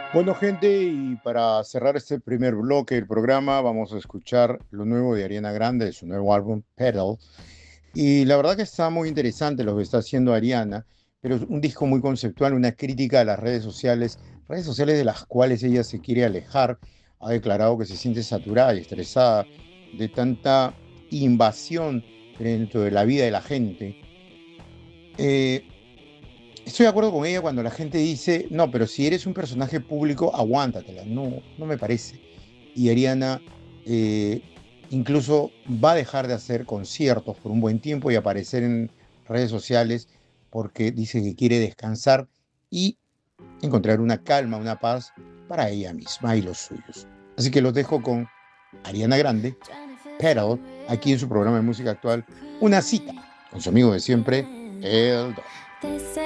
Bueno, gente, y para cerrar este primer bloque del programa, vamos a escuchar lo nuevo de Ariana Grande, de su nuevo álbum Pedal. Y la verdad que está muy interesante lo que está haciendo Ariana, pero es un disco muy conceptual, una crítica a las redes sociales de las cuales ella se quiere alejar. Ha declarado que se siente saturada y estresada de tanta invasión dentro de la vida de la gente. Eh, Estoy de acuerdo con ella cuando la gente dice, no, pero si eres un personaje público, aguántatela. No, no me parece. Y Ariana eh, incluso va a dejar de hacer conciertos por un buen tiempo y aparecer en redes sociales porque dice que quiere descansar y encontrar una calma, una paz para ella misma y los suyos. Así que los dejo con Ariana Grande, Pedal, aquí en su programa de música actual, una cita con su amigo de siempre, El Don.